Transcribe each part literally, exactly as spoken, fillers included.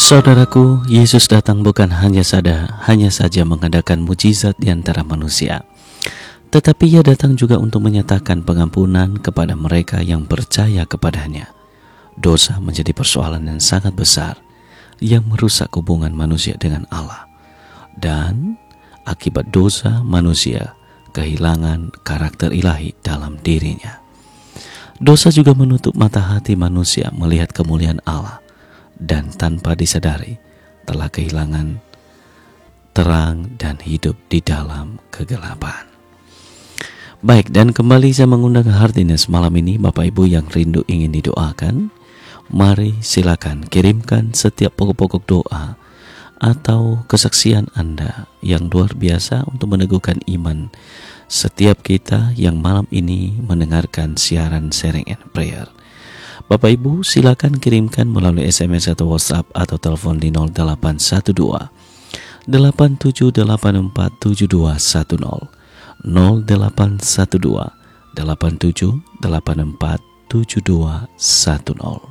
Saudaraku, Yesus datang bukan hanya saja hanya saja mengadakan mujizat di antara manusia, tetapi Ia datang juga untuk menyatakan pengampunan kepada mereka yang percaya kepadanya. Dosa menjadi persoalan yang sangat besar yang merusak hubungan manusia dengan Allah. Dan akibat dosa, manusia kehilangan karakter ilahi dalam dirinya. Dosa juga menutup mata hati manusia melihat kemuliaan Allah, dan tanpa disadari telah kehilangan terang dan hidup di dalam kegelapan. Baik, dan kembali saya mengundang Heartiness malam ini. Bapak Ibu yang rindu ingin didoakan, mari silakan kirimkan setiap pokok-pokok doa atau kesaksian Anda yang luar biasa untuk meneguhkan iman setiap kita yang malam ini mendengarkan siaran Sharing and Prayer. Bapak Ibu silakan kirimkan melalui S M S atau WhatsApp atau telepon di nol delapan satu dua delapan tujuh delapan empat tujuh dua satu nol nol delapan satu dua delapan tujuh delapan empat tujuh dua satu nol.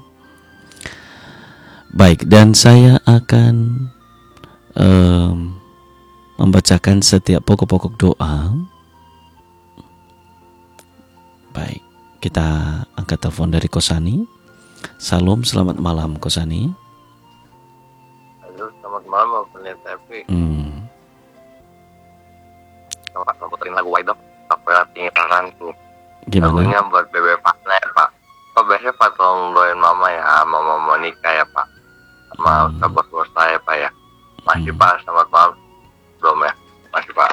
Baik, dan saya akan um, membacakan setiap pokok-pokok doa. Baik, kita angkat telepon dari Kosani. Salam, selamat malam Kosani. Halo, selamat malam Pendeta Epi. Hmm. Pak, puterin lagu White Dog, Apa Tinggalan tuh. Gimana? Lagunya buat Bebe Patna ya Pak. Pak, biasanya Pak tolong doain Mama ya, Mama Monica ya Pak. Sama Hmm. bos-bos saya Pak ya. Masih Hmm. Pak, selamat malam. Belum ya? Masih Pak.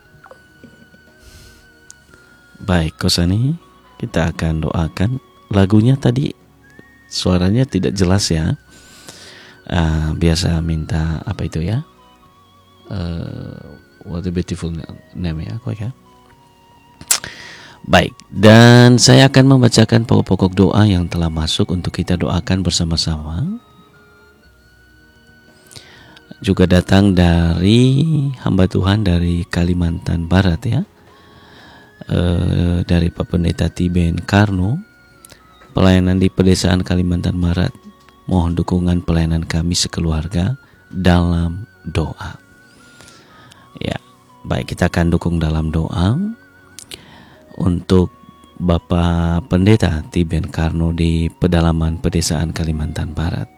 Baik Kosani, kita akan doakan. Lagunya tadi suaranya tidak jelas ya. Uh, biasa minta apa itu ya? Uh, what a beautiful name ya, kok ya. Baik, dan saya akan membacakan pokok-pokok doa yang telah masuk untuk kita doakan bersama-sama. Juga datang dari hamba Tuhan dari Kalimantan Barat ya. Uh, dari Pak Pendeta Tiben Karno, pelayanan di pedesaan Kalimantan Barat. Mohon dukungan pelayanan kami sekeluarga dalam doa. Ya, baik, kita akan dukung dalam doa untuk Bapak Pendeta Tiben Karno di pedalaman pedesaan Kalimantan Barat.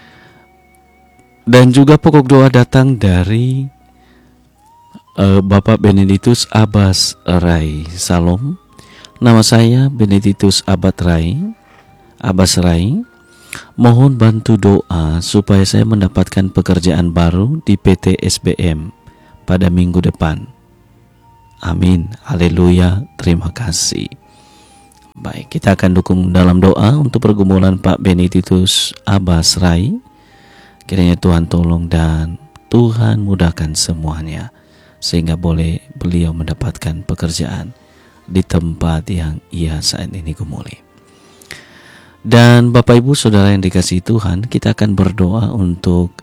Dan juga pokok doa datang dari uh, Bapak Benedictus Abbas Rai. Salam. Nama saya Benedictus Abbas Rai. Abbas Rai. Mohon bantu doa supaya saya mendapatkan pekerjaan baru di P T S B M pada minggu depan. Amin. Haleluya. Terima kasih. Baik, kita akan dukung dalam doa untuk pergumulan Pak Benedictus Abbas Rai. Kiranya Tuhan tolong dan Tuhan mudahkan semuanya, sehingga boleh beliau mendapatkan pekerjaan di tempat yang ia saat ini gumuli. Dan Bapak Ibu Saudara yang dikasihi Tuhan, kita akan berdoa untuk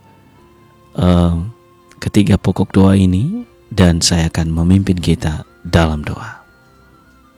uh, ketiga pokok doa ini, dan saya akan memimpin kita dalam doa.